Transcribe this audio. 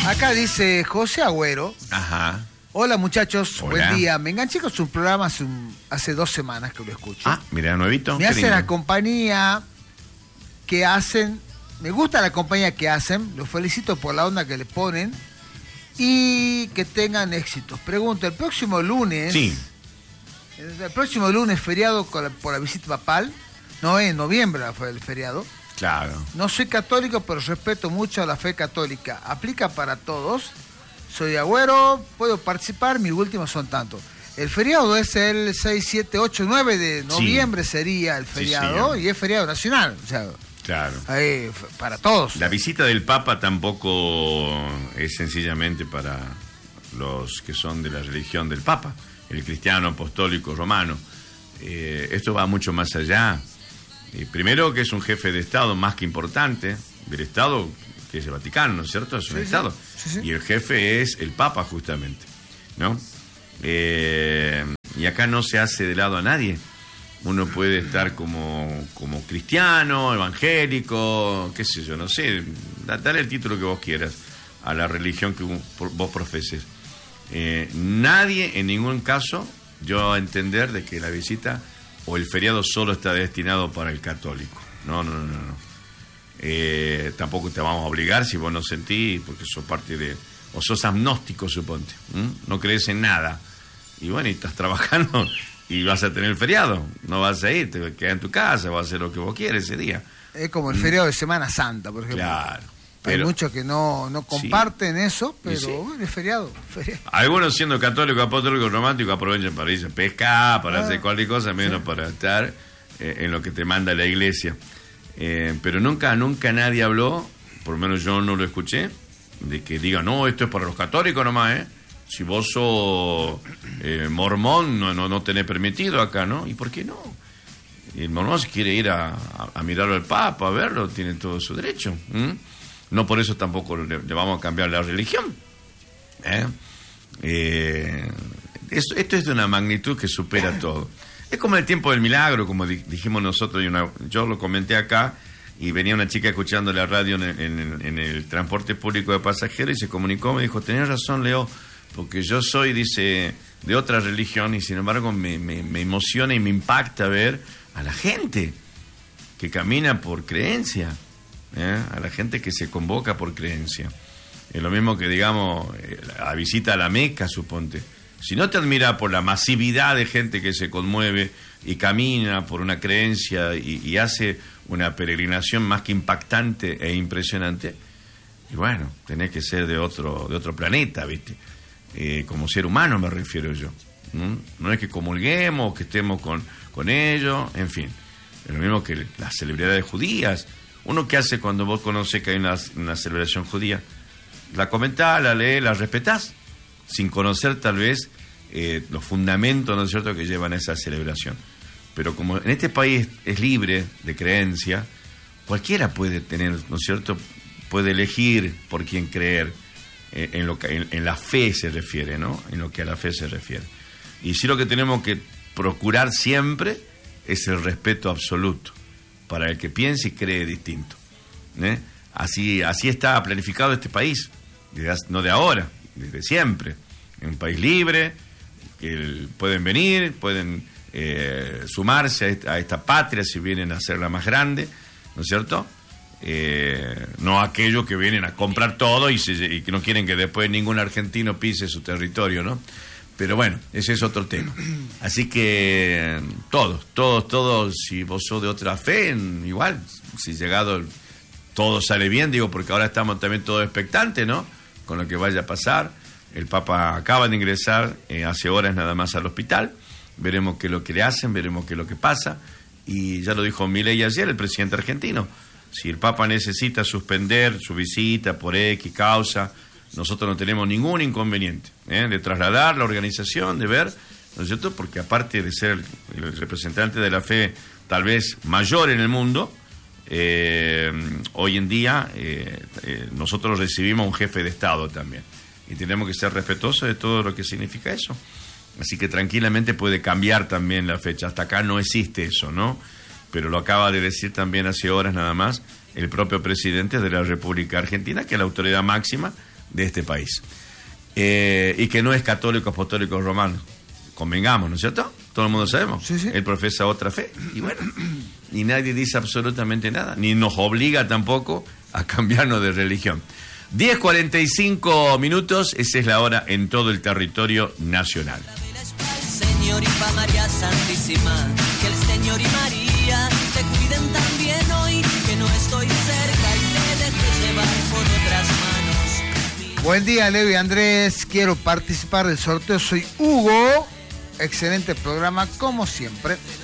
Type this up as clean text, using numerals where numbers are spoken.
Acá dice José Agüero. Ajá. Hola muchachos, Hola. buen día. Me enganché con su programa hace 2 semanas que lo escucho. Ah, mira, nuevito. Me hace la compañía que hacen, me gusta la compañía que hacen, los felicito por la onda que le ponen y que tengan éxitos. Pregunto, el próximo lunes, Sí. el próximo lunes feriado por la visita papal, no en noviembre fue el feriado. Claro. No soy católico, pero respeto mucho a la fe católica. Aplica para todos. Soy Agüero, puedo participar, mis últimos son tantos. El feriado es el 6, 7, 8, 9 de noviembre sería el feriado, sí, y es feriado nacional, o sea, Claro. para todos. La visita del Papa tampoco es sencillamente para los que son de la religión del Papa, el cristiano apostólico romano. Esto va mucho más allá. Primero que es un jefe de Estado más que importante del Estado, que es el Vaticano, ¿no es cierto? Es un Estado. Sí. Y el jefe es el Papa, justamente, ¿no? Y acá no se hace de lado a nadie. Uno puede estar como cristiano, evangélico, qué sé yo, no sé. Dale el título que vos quieras a la religión que vos profeses. Nadie, en ningún caso, yo a entender de que la visita o el feriado solo está destinado para el católico. No. Tampoco te vamos a obligar si vos no sentís, porque sos parte de... O sos agnóstico, suponte. No crees en nada. Y bueno, y estás trabajando y vas a tener el feriado. No vas a ir, te quedas en tu casa, vas a hacer lo que vos quieres ese día. Es como el feriado de Semana Santa, por ejemplo. Claro. Hay muchos que no comparten eso, pero sí. bueno, es feriado. Algunos siendo católicos, apostólicos, románticos aprovechan para irse a pescar, para hacer cualquier cosa, menos para estar en lo que te manda la iglesia. Pero nunca nadie habló, por lo menos yo no lo escuché, de que diga, no, esto es para los católicos nomás, Si vos sos mormón, no tenés permitido acá, ¿no? ¿Y por qué no? El mormón si quiere ir a mirarlo al Papa, a verlo, tiene todo su derecho. No por eso tampoco le vamos a cambiar la religión. Esto es de una magnitud que supera todo. Es como el tiempo del milagro, como dijimos nosotros, yo lo comenté acá, y venía una chica escuchando la radio en el transporte público de pasajeros y se comunicó, me dijo, tenés razón, Leo, porque yo soy, dice, de otra religión y sin embargo me emociona y me impacta ver a la gente que camina por creencia, a la gente que se convoca por creencia. Es lo mismo que, digamos, la visita a la Meca, suponte. Si no te admira por la masividad de gente que se conmueve y camina por una creencia y hace una peregrinación más que impactante e impresionante, y bueno, tenés que ser de otro planeta, ¿viste? Como ser humano me refiero yo. No es que comulguemos, que estemos con ellos, en fin. Es lo mismo que las celebridades judías. Uno que hace cuando vos conoces que hay una celebración judía, la comentás, la lees, la respetás, sin conocer tal vez los fundamentos, ¿no es cierto?, que llevan a esa celebración. Pero como en este país es libre de creencia, cualquiera puede tener, ¿no es cierto?, puede elegir por quién creer, en la fe se refiere, ¿no?, en lo que a la fe se refiere. Y sí, lo que tenemos que procurar siempre es el respeto absoluto para el que piense y cree distinto. Así está planificado este país, no de ahora, desde siempre. En un país libre, que pueden venir, pueden sumarse a esta patria si vienen a hacerla más grande, ¿no es cierto? No aquellos que vienen a comprar todo y que no quieren que después ningún argentino pise su territorio, ¿no? Pero bueno, ese es otro tema. Así que todos, si vos sos de otra fe, igual, si llegado todo sale bien, digo, porque ahora estamos también todos expectantes, ¿no?, con lo que vaya a pasar. El Papa acaba de ingresar hace horas nada más al hospital. Veremos qué es lo que le hacen, veremos qué es lo que pasa. Y ya lo dijo Milei ayer, el presidente argentino. Si el Papa necesita suspender su visita por X causa, nosotros no tenemos ningún inconveniente de trasladar la organización, de ver, ¿no es cierto? Porque aparte de ser el representante de la fe tal vez mayor en el mundo, hoy en día nosotros recibimos un jefe de Estado también. Y tenemos que ser respetuosos de todo lo que significa eso. Así que tranquilamente puede cambiar también la fecha. Hasta acá no existe eso, ¿no? Pero lo acaba de decir también hace horas nada más el propio presidente de la República Argentina, que es la autoridad máxima de este país. Y que no es católico, apostólico, romano. Convengamos, ¿no es cierto? Todo el mundo sabemos. Sí, sí. Él profesa otra fe. Y bueno, y nadie dice absolutamente nada. Ni nos obliga tampoco a cambiarnos de religión. 10:45 minutos, esa es la hora en todo el territorio nacional. Señor y pa' María Santísima, que el Señor y María te cuiden también hoy, que no estoy cerca y te dejes llevar por otras manos. Buen día, Leo y Andrés. Quiero participar del sorteo. Soy Hugo. Excelente programa, como siempre.